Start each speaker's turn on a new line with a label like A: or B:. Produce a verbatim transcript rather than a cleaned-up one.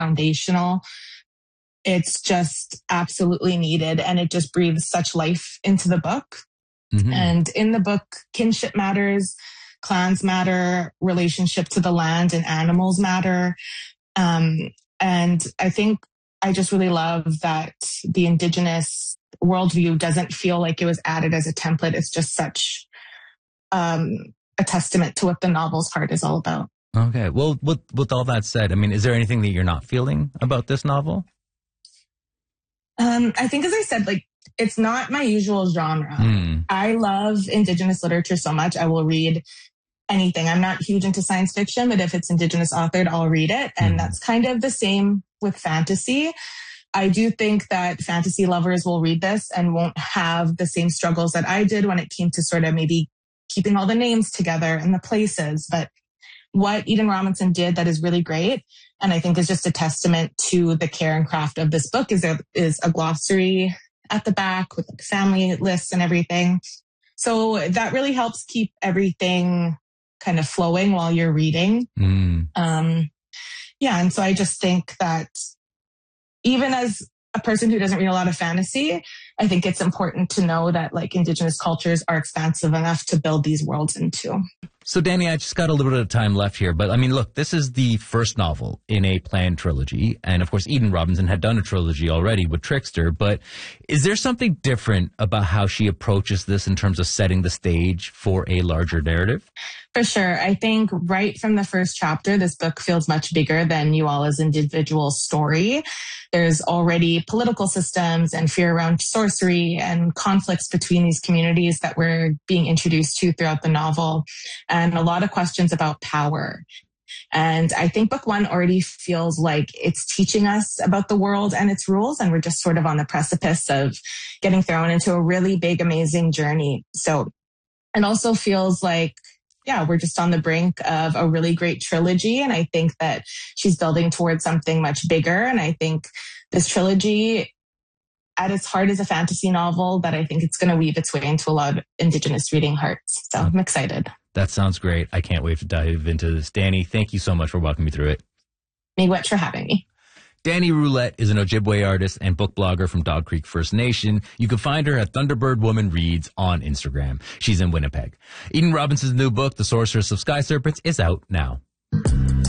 A: foundational. It's just absolutely needed, and it just breathes such life into the book. Mm-hmm. And in the book, kinship matters, clans matter, relationship to the land and animals matter. Um, and I think I just really love that the Indigenous worldview doesn't feel like it was added as a template. It's just such um, a testament to what the novel's heart is all about.
B: Okay. Well, with, with all that said, I mean, is there anything that you're not feeling about this novel?
A: Um, I think, as I said, like, it's not my usual genre. Mm. I love Indigenous literature so much. I will read anything. I'm not huge into science fiction, but if it's Indigenous authored, I'll read it. And mm. that's kind of the same with fantasy. I do think that fantasy lovers will read this and won't have the same struggles that I did when it came to sort of maybe keeping all the names together and the places. But what Eden Robinson did that is really great, and I think is just a testament to the care and craft of this book, is there is a glossary at the back with like family lists and everything. So that really helps keep everything kind of flowing while you're reading. Mm. Um, yeah, and so I just think that even as a person who doesn't read a lot of fantasy, I think it's important to know that like Indigenous cultures are expansive enough to build these worlds into.
B: So, Danny, I just got a little bit of time left here, but I mean, look, this is the first novel in a planned trilogy. And of course, Eden Robinson had done a trilogy already with Trickster, but is there something different about how she approaches this in terms of setting the stage for a larger narrative?
A: For sure. I think right from the first chapter, this book feels much bigger than you all as individual story. There's already political systems and fear around sorcery and conflicts between these communities that we're being introduced to throughout the novel, and a lot of questions about power. And I think book one already feels like it's teaching us about the world and its rules, and we're just sort of on the precipice of getting thrown into a really big, amazing journey. So it also feels like, yeah, we're just on the brink of a really great trilogy. And I think that she's building towards something much bigger. And I think this trilogy at its heart is a fantasy novel that I think it's going to weave its way into a lot of Indigenous reading hearts. So I'm excited.
B: That sounds great. I can't wait to dive into this. Danny, thank you so much for walking me through it.
A: Miigwech for having me.
B: Danny Roulette is an Ojibwe artist and book blogger from Dog Creek First Nation. You can find her at Thunderbird Woman Reads on Instagram. She's in Winnipeg. Eden Robinson's new book, The Sorceress of Sky Serpents, is out now.